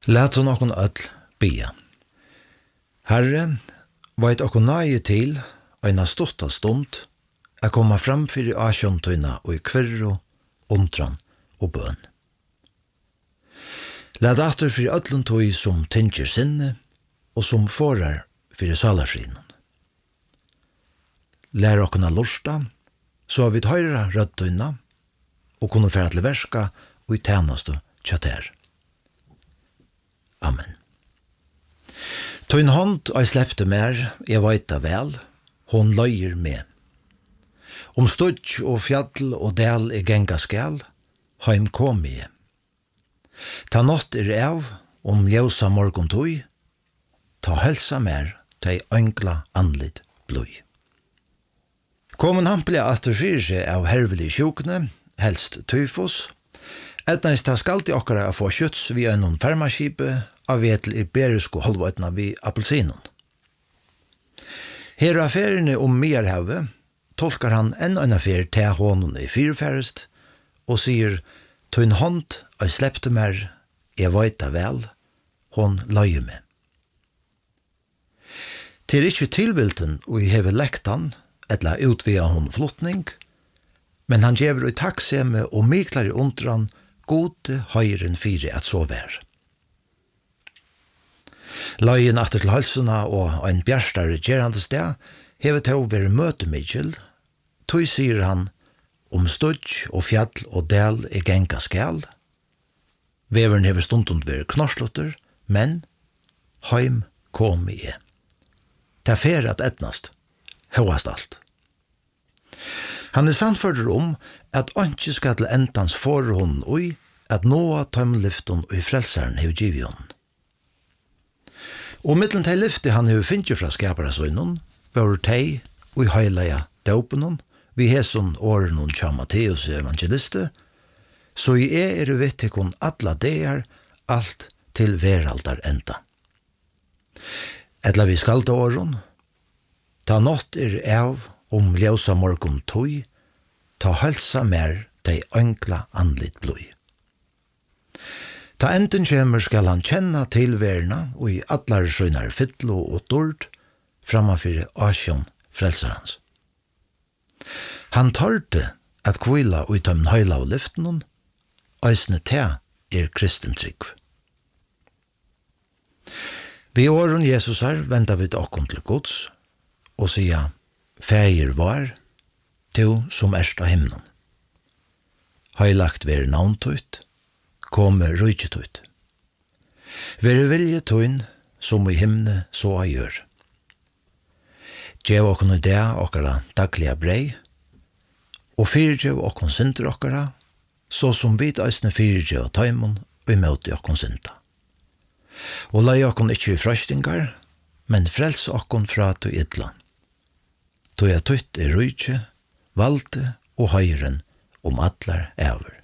Lat hon okon öll bia. Herre, veit okon nage til, eina stutta stund, a koma fram fyrir asjontøyna og i kvirru, undran og bøn. Lat atur fyrir öllun tøy som tinger sinne, og som forar fyrir salarfrinon. Lær okon a lursta, så vi høyra røddøyna, og kunne færa til verska og i tænastu tjater. Amen. Tøyn hånd og slepte mer, jeg veita vel, hon løyer med. Om studj og fjall og del I genga skal, heim kom I. Ta nått av, om ljósa morgon tøy, ta helsa mer, ta øngla anlit bløy. Komen hampelig atter fyrir seg av hervelig sjukne, helst tyfus, etnast ta skaldi okkara a få kjøtts vi enn fermaskipe av vetel iberisko halvøytna vi appelsinon. Her affærene Mearhavet tolkar han enn affær til hånden I fyrfærest, og sier, «Tøyn hånd, jeg slepte mer, jeg veita vel, hon løye med.» Til ikkje tilvilten og I heve lektan, etla utvia hon flottning, men han gjever I takkseme og miklar I undran gode høyren fire at så vær. Løyen atter til halsuna og ein bjerstare gjerande sted hevet til å være møtemidjel, tog sier han om studj og fjall og del genga skal. Veveren hever stundund være knorslutter, men heim kom I. Ta fer at etnast, høyast alt. Han sannfører at ønske skal til endans forhånd og at noa tømlyften og frelseren hev givet hon. Og mittlen til lyfte han hev finnje fra skaparasøynon, var tei og heileia døpenon, vi heson årenon tja Matteus evangeliste, så I vittikon atla deir alt til veraldar enda. Etla vi skalda åren, ta nått av om ljósa morgon tøy, ta halsa mer dei ønkla andlit bløy. Ta enden kjemur skal han kjenna tilverna og I allar skjønnar fytlo og dord framafyrir asjon frelsarans. Han tørte at kvila og tømmen høyla av lyftenon, eisne te kristentrykv. Vi åren Jesusar venda vi okkom til Guds og sia, Fægir var, du som erst av himnen. Høylagt vere navntøyt, komme rujtjøyt. Vere vilje tøyn, som I himne så a gjør. Gjev okkon I det okkara dagliga brei, og fyrgjev okkon synder okkara, så som vid eisne fyrgjev tøymon og I møte okkon synda. Og lai okkon ikkje I frøstingar, men frels okkon fra to idla. Tøy at tøyt rujtje, valde og høyren om allar æver.